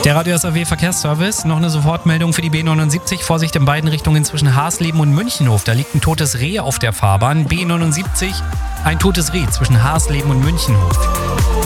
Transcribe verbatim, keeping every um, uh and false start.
Der Radio S R W Verkehrsservice. Noch eine Sofortmeldung für die B neunundsiebzig. Vorsicht in beiden Richtungen zwischen Hasleben und Münchenhof. Da liegt ein totes Reh auf der Fahrbahn. B neunundsiebzig, ein totes Reh zwischen Hasleben und Münchenhof.